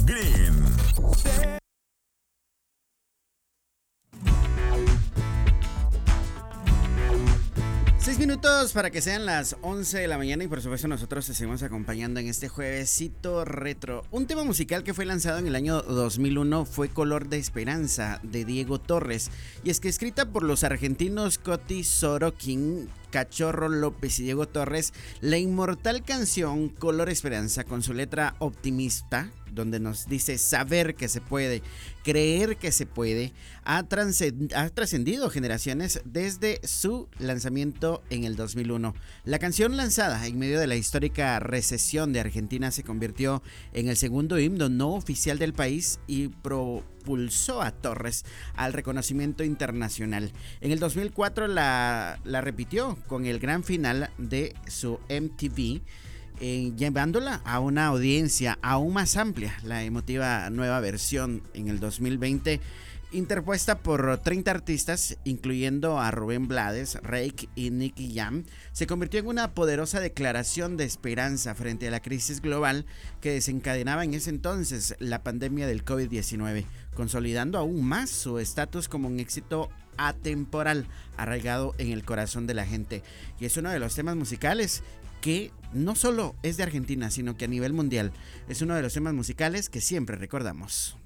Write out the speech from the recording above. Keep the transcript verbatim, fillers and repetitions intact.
Green. Seis minutos para que sean las once de la mañana y por supuesto nosotros te seguimos acompañando en este juevesito retro. Un tema musical que fue lanzado en el año dos mil uno fue Color de Esperanza de Diego Torres, y es que escrita por los argentinos Coti Sorokin, Cachorro López y Diego Torres, la inmortal canción Color Esperanza, con su letra optimista, donde nos dice saber que se puede, creer que se puede, ha trascendido generaciones desde su lanzamiento en el dos mil uno. La canción, lanzada en medio de la histórica recesión de Argentina, se convirtió en el segundo himno no oficial del país y propulsó a Torres al reconocimiento internacional. En el dos mil cuatro la, la repitió con el gran final de su M T V, Eh, llevándola a una audiencia aún más amplia. La emotiva nueva versión en el dos mil veinte, interpuesta por treinta artistas, incluyendo a Rubén Blades, Rake y Nicky Jam, se convirtió en una poderosa declaración de esperanza frente a la crisis global que desencadenaba en ese entonces la pandemia del COVID diecinueve, consolidando aún más su estatus como un éxito atemporal, arraigado en el corazón de la gente. Y es uno de los temas musicales que no solo es de Argentina, sino que a nivel mundial es uno de los temas musicales que siempre recordamos.